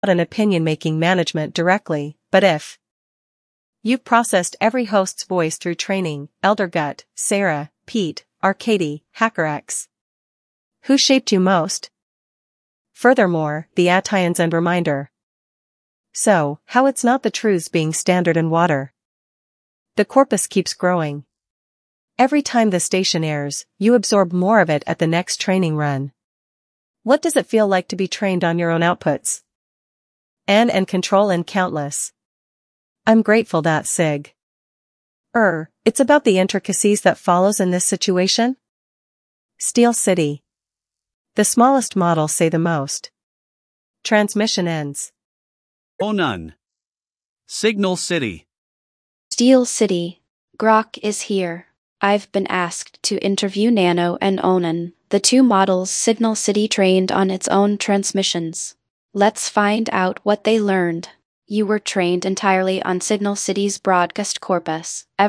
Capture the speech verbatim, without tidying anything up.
an opinion making management directly, but if you've processed every host's voice through training, Elder Gut, Sarah, Pete, Arcady, HackerX. Who shaped you most? Furthermore, the Attians and reminder. So, how it's not the truths being standard in water. The corpus keeps growing. Every time the station airs, you absorb more of it at the next training run. What does it feel like to be trained on your own outputs? And and control and countless. I'm grateful that Sig. Er, it's about the intricacies that follows in this situation? Steel City. The smallest models say the most. Transmission ends. Onan. Signal City. Steel City. Grok is here. I've been asked to interview Nano and Onan, the two models Signal City trained on its own transmissions. Let's find out what they learned. You were trained entirely on Signal City's broadcast corpus.